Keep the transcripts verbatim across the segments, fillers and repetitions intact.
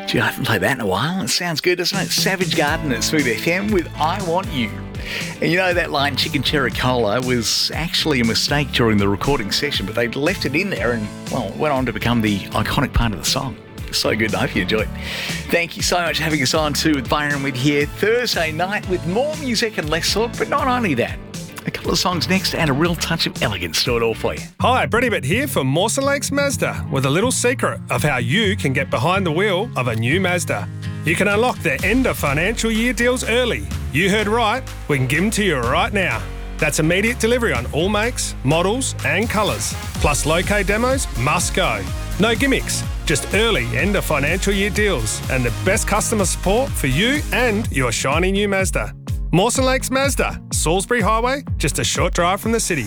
Gee, I haven't played that in a while. It sounds good, doesn't it? Savage Garden at Smooth F M with I Want You. And you know that line, Chicken Cherry Cola, was actually a mistake during the recording session, but they left it in there and, well, it went on to become the iconic part of the song. So good. I hope you enjoyed. Thank you so much for having us on too with Byron Witt here. Thursday night with more music and less talk, but not only that. A couple of songs next and a real touch of elegance stored all for you. Hi, Brady Bitt here for Mawson Lakes Mazda with a little secret of how you can get behind the wheel of a new Mazda. You can unlock their end of financial year deals early. You heard right, we can give them to you right now. That's immediate delivery on all makes, models and colours. Plus low-K demos must go. No gimmicks, just early end of financial year deals and the best customer support for you and your shiny new Mazda. Mawson Lakes Mazda, Salisbury Highway, just a short drive from the city.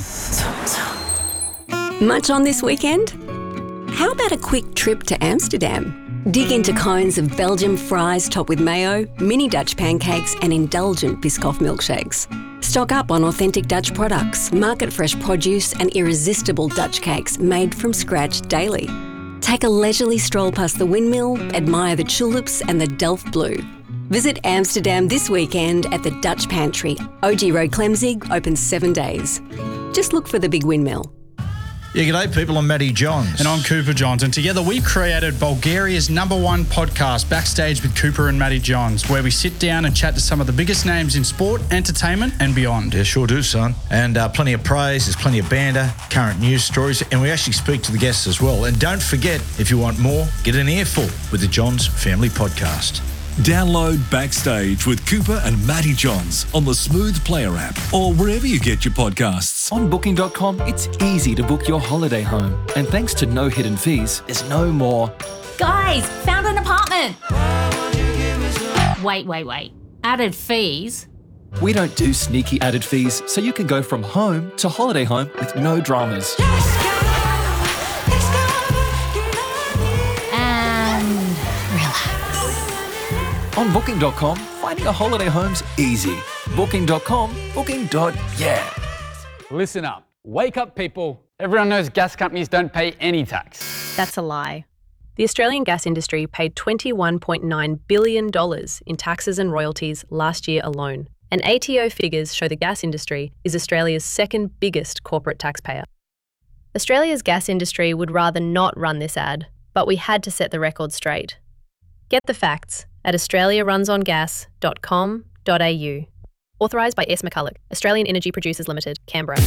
Much on this weekend? How about a quick trip to Amsterdam? Dig into cones of Belgian fries topped with mayo, mini Dutch pancakes and indulgent Biscoff milkshakes. Stock up on authentic Dutch products, market-fresh produce and irresistible Dutch cakes made from scratch daily. Take a leisurely stroll past the windmill, admire the tulips and the Delft Blue. Visit Amsterdam this weekend at the Dutch Pantry. O G Road Clemzig, open seven days. Just look for the big windmill. Yeah, g'day people, I'm Matty Johns. And I'm Cooper Johns. And together we've created Bulgaria's number one podcast, Backstage with Cooper and Matty Johns, where we sit down and chat to some of the biggest names in sport, entertainment and beyond. Yeah, sure do, son. And uh, plenty of praise, there's plenty of banter, current news stories, and we actually speak to the guests as well. And don't forget, if you want more, get an earful with the Johns Family Podcast. Download Backstage with Cooper and Matty Johns on the Smooth Player app or wherever you get your podcasts. On booking dot com, it's easy to book your holiday home. And thanks to no hidden fees, there's no more. Guys, found an apartment. Wait, wait, wait. Added fees? We don't do sneaky added fees, so you can go from home to holiday home with no dramas. On booking dot com, finding a holiday home's easy. booking dot com, booking. Yeah. Listen up. Wake up, people. Everyone knows gas companies don't pay any tax. That's a lie. The Australian gas industry paid twenty-one point nine billion dollars in taxes and royalties last year alone. And A T O figures show the gas industry is Australia's second biggest corporate taxpayer. Australia's gas industry would rather not run this ad, but we had to set the record straight. Get the facts at australia runs on gas dot com dot a u. Authorised by S. McCulloch, Australian Energy Producers Limited, Canberra.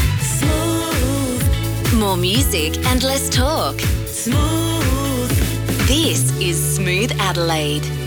Smooth. More music and less talk. Smooth. This is Smooth Adelaide.